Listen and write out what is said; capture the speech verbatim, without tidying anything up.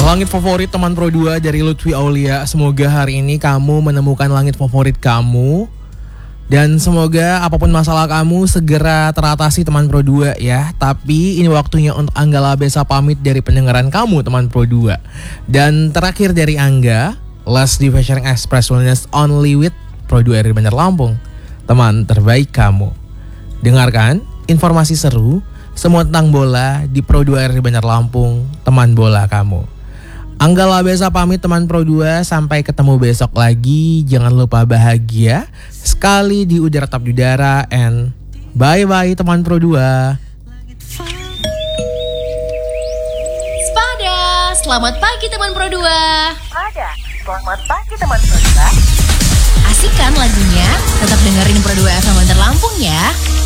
Langit favorit teman Pro dua dari Lutfi Aulia. Semoga hari ini kamu menemukan langit favorit kamu. Dan semoga apapun masalah kamu segera teratasi teman Pro dua ya. Tapi ini waktunya untuk Angga Labesa pamit dari pendengaran kamu teman Pro dua. Dan terakhir dari Angga, last di Fashion Express Wellness Only with Pro dua R I Bandar Lampung. Teman terbaik kamu. Dengarkan informasi seru semua tentang bola di Pro dua R I Bandar Lampung, teman bola kamu. Angga Labesa pamit teman Pro dua, sampai ketemu besok lagi. Jangan lupa bahagia sekali di udara tetap di udara, and bye-bye teman Pro dua. Spada, selamat pagi teman Pro dua. Spada, selamat pagi teman Pro dua. Asik kan lagunya? Tetap dengerin Pro dua F M Bandar Lampung ya.